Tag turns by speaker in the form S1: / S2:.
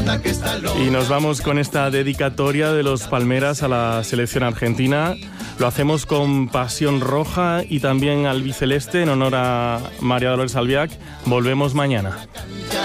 S1: Y nos vamos con esta dedicatoria de los Palmeras a la selección argentina. Lo hacemos con Pasión Roja y también albiceleste en honor a María Dolores Albiac. Volvemos mañana.